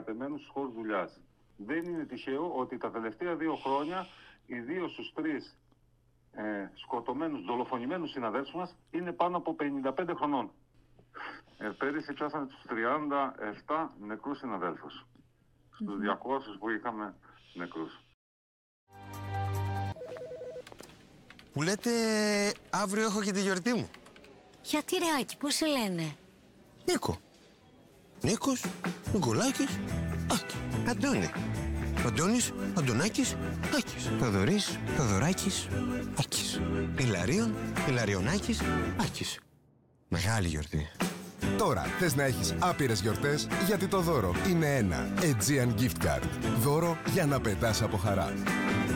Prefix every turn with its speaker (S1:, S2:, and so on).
S1: κατεμένους στους χώρους δουλειάς. Δεν είναι τυχαίο ότι τα τελευταία 2 χρόνια οι 2 στους 3 σκοτωμένους, δολοφονημένους συναδέλφους μας είναι πάνω από 55 χρονών. Πέρυσι πιάσαμε τους 37 νεκρούς συναδέλφους, στους 200 που είχαμε νεκρούς.
S2: Που λέτε αύριο έχω και τη γιορτή μου.
S3: Γιατί ρε Άκη, πώς σε λένε?
S2: Νίκο. Νίκος, Νικολάκης, Άκη. Αντώνη. Αντώνης, Αντωνάκης, Άκης. Θοδωρής, Θοδωράκης, Άκης. Ηλαρίων, Ηλαριονάκης, Άκης. Μεγάλη γιορτή.
S4: Τώρα θες να έχεις άπειρες γιορτές, γιατί το δώρο είναι ένα Aegean Gift Card. Δώρο για να πετάς από χαρά.